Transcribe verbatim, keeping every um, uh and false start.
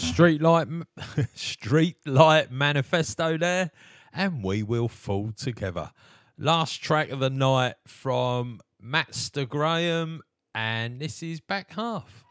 Street Light, Street Light Manifesto there, and We Will Fall Together. Last track of the night from Matt Graham, and this is Back Half.